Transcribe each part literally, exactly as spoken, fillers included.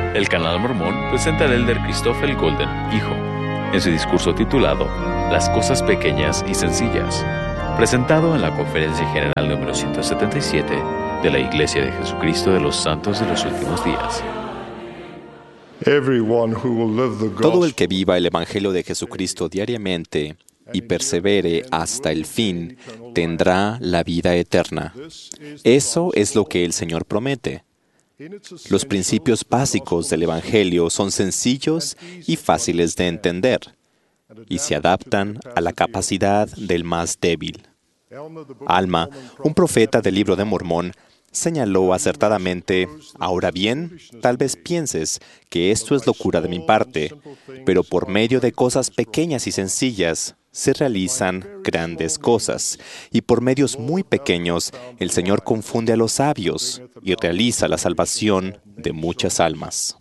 El Canal Mormón presenta al elder Christopher Golden, hijo, en su discurso titulado Las cosas pequeñas y sencillas, presentado en la Conferencia General número ciento setenta y siete de la Iglesia de Jesucristo de los Santos de los Últimos Días. Todo el que viva el Evangelio de Jesucristo diariamente y persevere hasta el fin, tendrá la vida eterna. Eso es lo que el Señor promete. Los principios básicos del Evangelio son sencillos y fáciles de entender, y se adaptan a la capacidad del más débil. Alma, un profeta del Libro de Mormón, señaló acertadamente: ahora bien, tal vez pienses que esto es locura de mi parte, pero por medio de cosas pequeñas y sencillas se realizan grandes cosas, y por medios muy pequeños el Señor confunde a los sabios y realiza la salvación de muchas almas.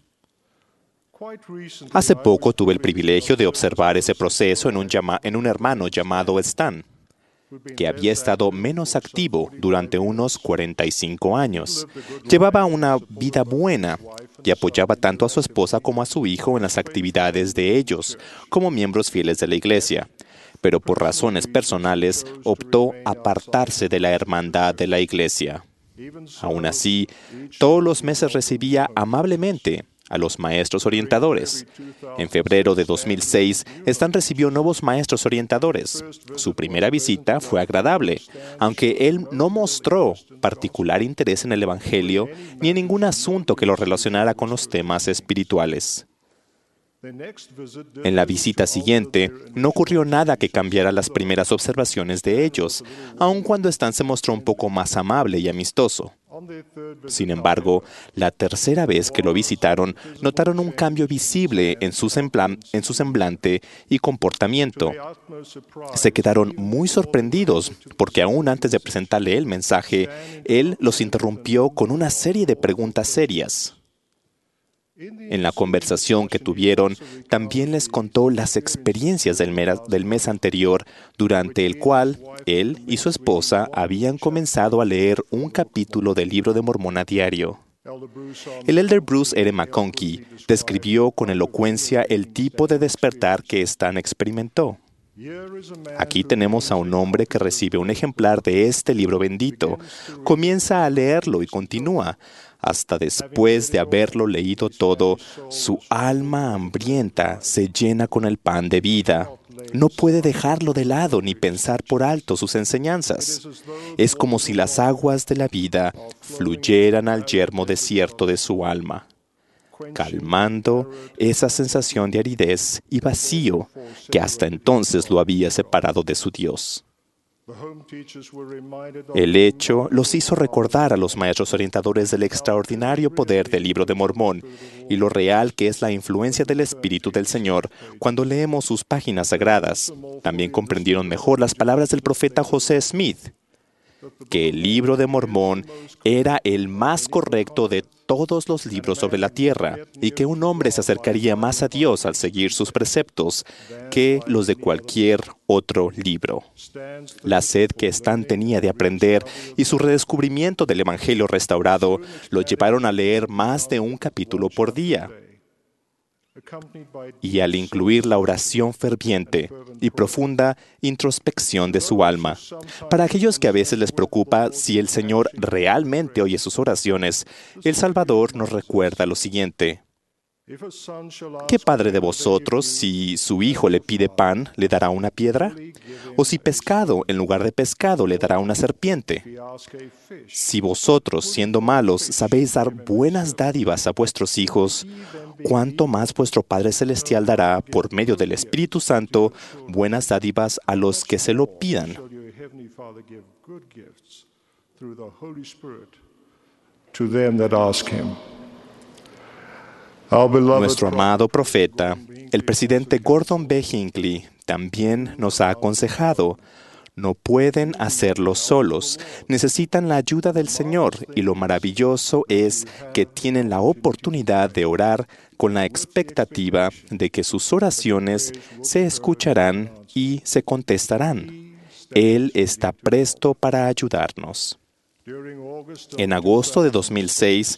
Hace poco tuve el privilegio de observar ese proceso en un, llama- en un hermano llamado Stan, que había estado menos activo durante unos cuarenta y cinco años. Llevaba una vida buena y apoyaba tanto a su esposa como a su hijo en las actividades de ellos, como miembros fieles de la iglesia. Pero por razones personales optó apartarse de la hermandad de la iglesia. Aún así, todos los meses recibía amablemente a los maestros orientadores. En febrero de dos mil seis, Stan recibió nuevos maestros orientadores. Su primera visita fue agradable, aunque él no mostró particular interés en el Evangelio ni en ningún asunto que lo relacionara con los temas espirituales. En la visita siguiente, no ocurrió nada que cambiara las primeras observaciones de ellos, aun cuando Stan se mostró un poco más amable y amistoso. Sin embargo, la tercera vez que lo visitaron, notaron un cambio visible en su, semblan- en su semblante y comportamiento. Se quedaron muy sorprendidos porque aún antes de presentarle el mensaje, él los interrumpió con una serie de preguntas serias. En la conversación que tuvieron, también les contó las experiencias del, mera- del mes anterior, durante el cual él y su esposa habían comenzado a leer un capítulo del Libro de Mormón a diario. El elder Bruce R. McConkie describió con elocuencia el tipo de despertar que Stan experimentó. Aquí tenemos a un hombre que recibe un ejemplar de este libro bendito, comienza a leerlo y continúa. Hasta después de haberlo leído todo, su alma hambrienta se llena con el pan de vida. No puede dejarlo de lado ni pensar por alto sus enseñanzas. Es como si las aguas de la vida fluyeran al yermo desierto de su alma, calmando esa sensación de aridez y vacío que hasta entonces lo había separado de su Dios. El hecho los hizo recordar a los maestros orientadores del extraordinario poder del Libro de Mormón y lo real que es la influencia del Espíritu del Señor cuando leemos sus páginas sagradas. También comprendieron mejor las palabras del profeta José Smith, que el Libro de Mormón era el más correcto de todos los libros sobre la tierra y que un hombre se acercaría más a Dios al seguir sus preceptos que los de cualquier otro libro. La sed que Stan tenía de aprender y su redescubrimiento del Evangelio restaurado lo llevaron a leer más de un capítulo por día. Y al incluir la oración ferviente y profunda introspección de su alma. Para aquellos que a veces les preocupa si el Señor realmente oye sus oraciones, el Salvador nos recuerda lo siguiente: ¿qué padre de vosotros, si su hijo le pide pan, le dará una piedra? ¿O si pescado, en lugar de pescado, le dará una serpiente? Si vosotros, siendo malos, sabéis dar buenas dádivas a vuestros hijos, ¿cuánto más vuestro Padre Celestial dará, por medio del Espíritu Santo, buenas dádivas a los que se lo pidan? Nuestro amado profeta, el presidente Gordon B. Hinckley, también nos ha aconsejado: no pueden hacerlo solos, necesitan la ayuda del Señor, y lo maravilloso es que tienen la oportunidad de orar con la expectativa de que sus oraciones se escucharán y se contestarán. Él está presto para ayudarnos. En agosto de dos mil seis,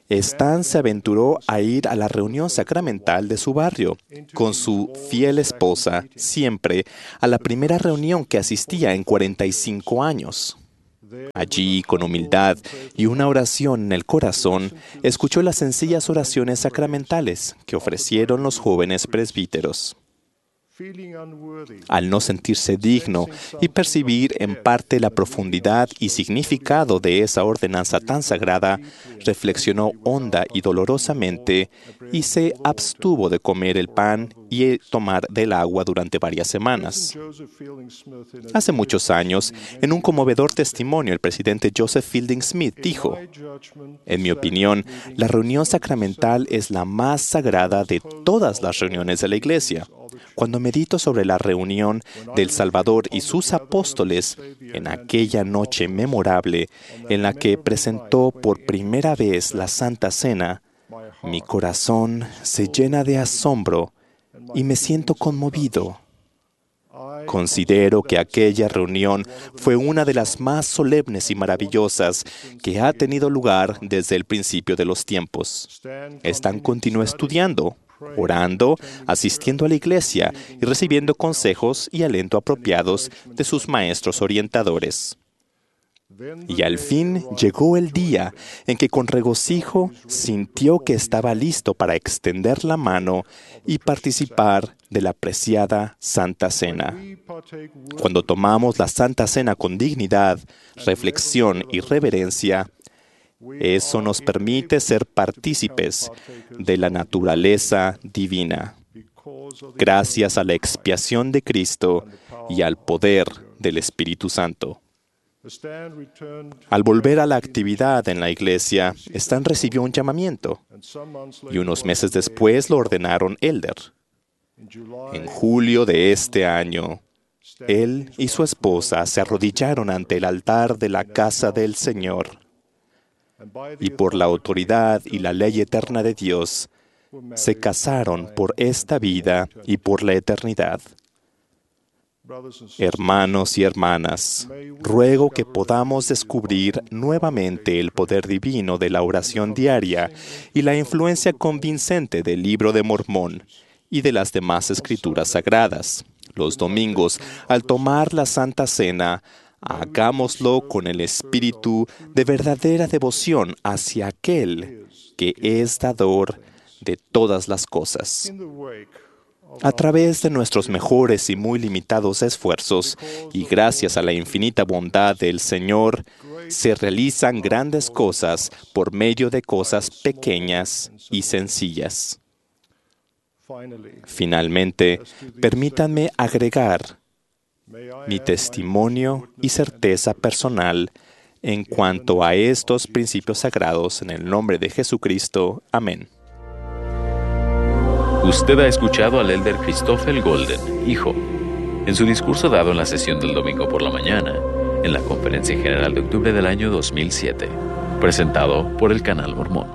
Stan se aventuró a ir a la reunión sacramental de su barrio, con su fiel esposa, siempre a la primera reunión que asistía en cuarenta y cinco años. Allí, con humildad y una oración en el corazón, escuchó las sencillas oraciones sacramentales que ofrecieron los jóvenes presbíteros. Al no sentirse digno y percibir en parte la profundidad y significado de esa ordenanza tan sagrada, reflexionó honda y dolorosamente y se abstuvo de comer el pan y tomar del agua durante varias semanas. Hace muchos años, en un conmovedor testimonio, el presidente Joseph Fielding Smith dijo: "En mi opinión, la reunión sacramental es la más sagrada de todas las reuniones de la Iglesia. Cuando medito sobre la reunión del Salvador y sus apóstoles en aquella noche memorable en la que presentó por primera vez la Santa Cena, mi corazón se llena de asombro y me siento conmovido. Considero que aquella reunión fue una de las más solemnes y maravillosas que ha tenido lugar desde el principio de los tiempos. Stan continuó estudiando, orando, asistiendo a la iglesia y recibiendo consejos y aliento apropiados de sus maestros orientadores. Y al fin llegó el día en que con regocijo sintió que estaba listo para extender la mano y participar de la preciada Santa Cena. Cuando tomamos la Santa Cena con dignidad, reflexión y reverencia, eso nos permite ser partícipes de la naturaleza divina, gracias a la expiación de Cristo y al poder del Espíritu Santo. Al volver a la actividad en la iglesia, Stan recibió un llamamiento y unos meses después lo ordenaron elder. En julio de este año, él y su esposa se arrodillaron ante el altar de la casa del Señor y por la autoridad y la ley eterna de Dios, se casaron por esta vida y por la eternidad. Hermanos y hermanas, ruego que podamos descubrir nuevamente el poder divino de la oración diaria y la influencia convincente del Libro de Mormón y de las demás escrituras sagradas. Los domingos, al tomar la Santa Cena, hagámoslo con el espíritu de verdadera devoción hacia aquel que es dador de todas las cosas. A través de nuestros mejores y muy limitados esfuerzos, y gracias a la infinita bondad del Señor, se realizan grandes cosas por medio de cosas pequeñas y sencillas. Finalmente, permítanme agregar mi testimonio y certeza personal en cuanto a estos principios sagrados en el nombre de Jesucristo. Amén. Usted ha escuchado al elder Christopher Golden, hijo, en su discurso dado en la sesión del domingo por la mañana, en la Conferencia General de octubre del año dos mil siete, presentado por el Canal Mormón.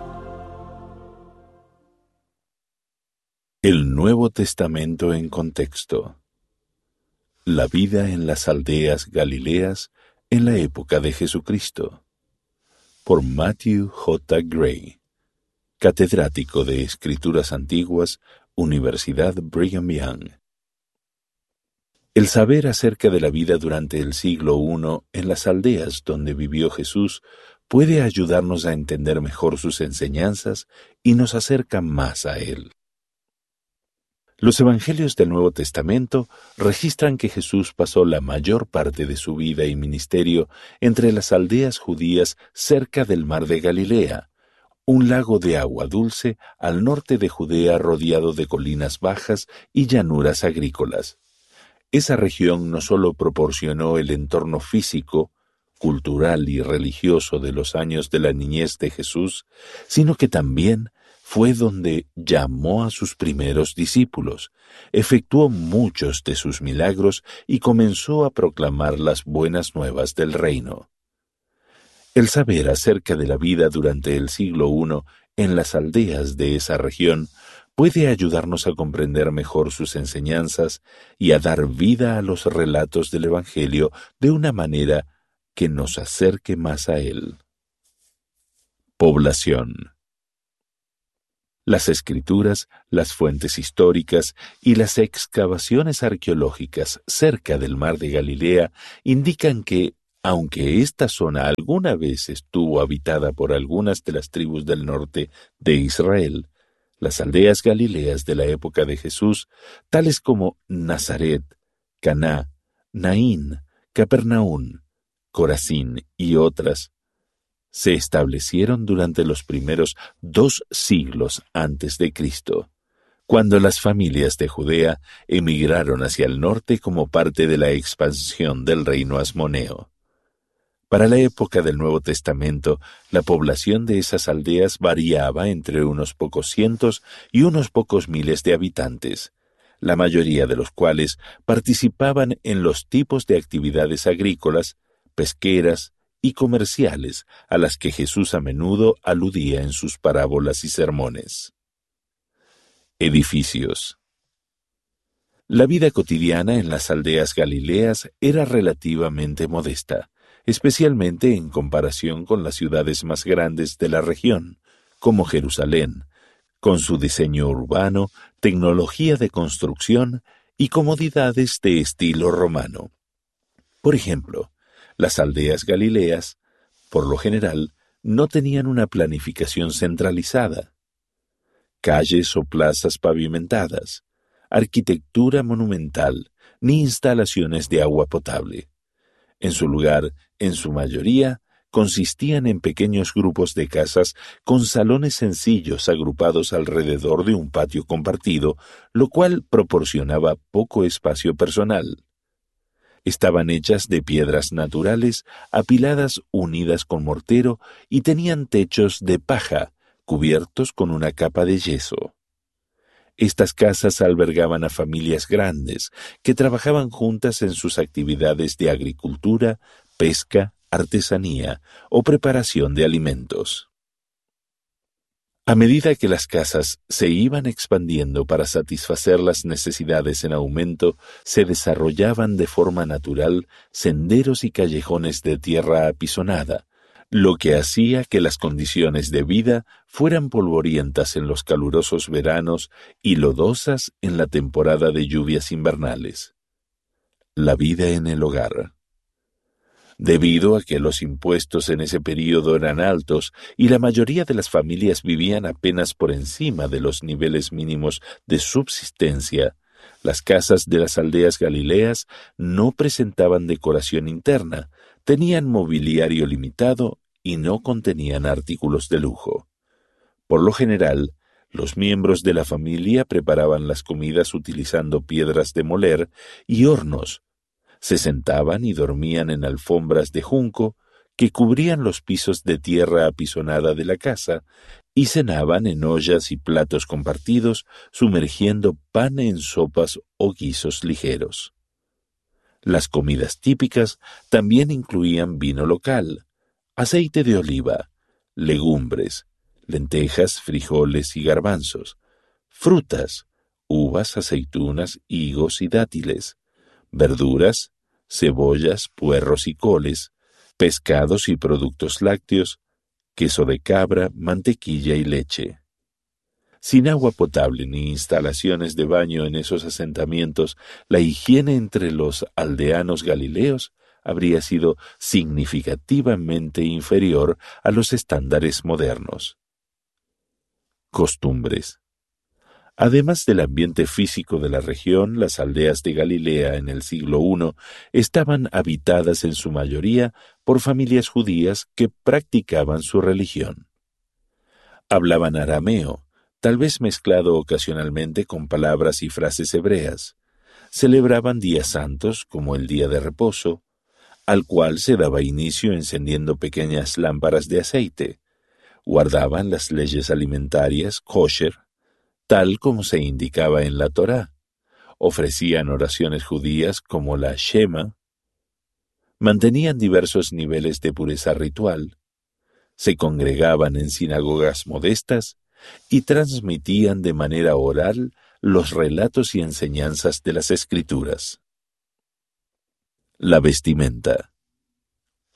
El Nuevo Testamento en contexto. La vida en las aldeas galileas en la época de Jesucristo. Por Matthew J. Gray, catedrático de Escrituras Antiguas, Universidad Brigham Young. El saber acerca de la vida durante el siglo primero en las aldeas donde vivió Jesús puede ayudarnos a entender mejor sus enseñanzas y nos acerca más a Él. Los evangelios del Nuevo Testamento registran que Jesús pasó la mayor parte de su vida y ministerio entre las aldeas judías cerca del mar de Galilea, un lago de agua dulce al norte de Judea rodeado de colinas bajas y llanuras agrícolas. Esa región no solo proporcionó el entorno físico, cultural y religioso de los años de la niñez de Jesús, sino que también fue donde llamó a sus primeros discípulos, efectuó muchos de sus milagros y comenzó a proclamar las buenas nuevas del reino. El saber acerca de la vida durante el siglo primero en las aldeas de esa región puede ayudarnos a comprender mejor sus enseñanzas y a dar vida a los relatos del Evangelio de una manera que nos acerque más a él. Población. Las escrituras, las fuentes históricas y las excavaciones arqueológicas cerca del mar de Galilea indican que, aunque esta zona alguna vez estuvo habitada por algunas de las tribus del norte de Israel, las aldeas galileas de la época de Jesús, tales como Nazaret, Caná, Naín, Capernaún, Corazín y otras, se establecieron durante los primeros dos siglos antes de Cristo, cuando las familias de Judea emigraron hacia el norte como parte de la expansión del reino asmoneo. Para la época del Nuevo Testamento, la población de esas aldeas variaba entre unos pocos cientos y unos pocos miles de habitantes, la mayoría de los cuales participaban en los tipos de actividades agrícolas, pesqueras y comerciales a las que Jesús a menudo aludía en sus parábolas y sermones. Edificios. La vida cotidiana en las aldeas galileas era relativamente modesta, especialmente en comparación con las ciudades más grandes de la región, como Jerusalén, con su diseño urbano, tecnología de construcción y comodidades de estilo romano. Por ejemplo, las aldeas galileas, por lo general, no tenían una planificación centralizada. Calles o plazas pavimentadas, arquitectura monumental, ni instalaciones de agua potable. En su lugar, en su mayoría, consistían en pequeños grupos de casas con salones sencillos agrupados alrededor de un patio compartido, lo cual proporcionaba poco espacio personal. Estaban hechas de piedras naturales, apiladas unidas con mortero, y tenían techos de paja, cubiertos con una capa de yeso. Estas casas albergaban a familias grandes, que trabajaban juntas en sus actividades de agricultura, pesca, artesanía o preparación de alimentos. A medida que las casas se iban expandiendo para satisfacer las necesidades en aumento, se desarrollaban de forma natural senderos y callejones de tierra apisonada, lo que hacía que las condiciones de vida fueran polvorientas en los calurosos veranos y lodosas en la temporada de lluvias invernales. La vida en el hogar. Debido a que los impuestos en ese período eran altos y la mayoría de las familias vivían apenas por encima de los niveles mínimos de subsistencia, las casas de las aldeas galileas no presentaban decoración interna, tenían mobiliario limitado y no contenían artículos de lujo. Por lo general, los miembros de la familia preparaban las comidas utilizando piedras de moler y hornos. Se sentaban y dormían en alfombras de junco que cubrían los pisos de tierra apisonada de la casa y cenaban en ollas y platos compartidos, sumergiendo pan en sopas o guisos ligeros. Las comidas típicas también incluían vino local, aceite de oliva, legumbres, lentejas, frijoles y garbanzos, frutas, uvas, aceitunas, higos y dátiles, verduras, cebollas, puerros y coles, pescados y productos lácteos, queso de cabra, mantequilla y leche. Sin agua potable ni instalaciones de baño en esos asentamientos, la higiene entre los aldeanos galileos habría sido significativamente inferior a los estándares modernos. Costumbres. Además del ambiente físico de la región, las aldeas de Galilea en el siglo primero estaban habitadas en su mayoría por familias judías que practicaban su religión. Hablaban arameo, tal vez mezclado ocasionalmente con palabras y frases hebreas. Celebraban días santos, como el día de reposo, al cual se daba inicio encendiendo pequeñas lámparas de aceite. Guardaban las leyes alimentarias, kosher, tal como se indicaba en la Torá. Ofrecían oraciones judías como la Shema. Mantenían diversos niveles de pureza ritual. Se congregaban en sinagogas modestas y transmitían de manera oral los relatos y enseñanzas de las Escrituras. La vestimenta.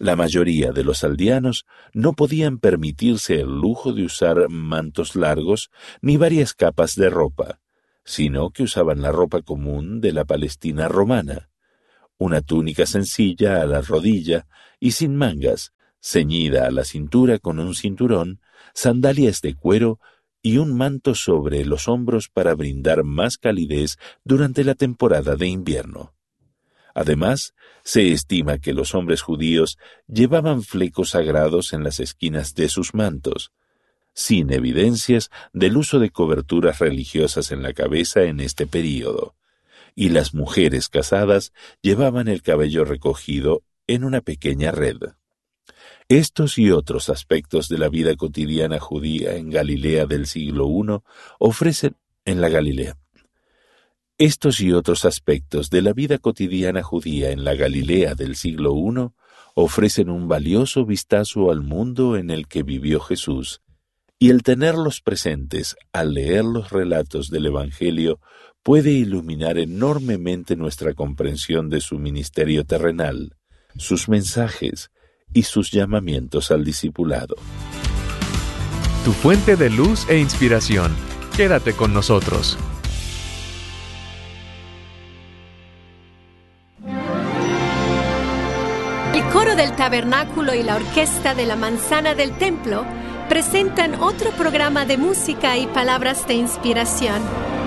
La mayoría de los aldeanos no podían permitirse el lujo de usar mantos largos ni varias capas de ropa, sino que usaban la ropa común de la Palestina romana, una túnica sencilla a la rodilla y sin mangas, ceñida a la cintura con un cinturón, sandalias de cuero y un manto sobre los hombros para brindar más calidez durante la temporada de invierno. Además, se estima que los hombres judíos llevaban flecos sagrados en las esquinas de sus mantos, sin evidencias del uso de coberturas religiosas en la cabeza en este período, y las mujeres casadas llevaban el cabello recogido en una pequeña red. Estos y otros aspectos de la vida cotidiana judía en Galilea del siglo primero ofrecen en la Galilea. Estos y otros aspectos de la vida cotidiana judía en la Galilea del siglo primero ofrecen un valioso vistazo al mundo en el que vivió Jesús, y el tenerlos presentes al leer los relatos del Evangelio puede iluminar enormemente nuestra comprensión de su ministerio terrenal, sus mensajes y sus llamamientos al discipulado. Tu fuente de luz e inspiración. Quédate con nosotros. El coro del tabernáculo y la orquesta de la manzana del templo presentan otro programa de música y palabras de inspiración.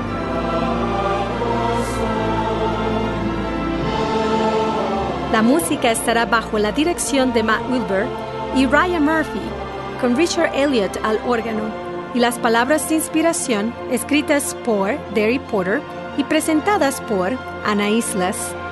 La música estará bajo la dirección de Matt Wilbur y Ryan Murphy, con Richard Elliott al órgano, y las palabras de inspiración escritas por Derry Porter y presentadas por Ana Islas.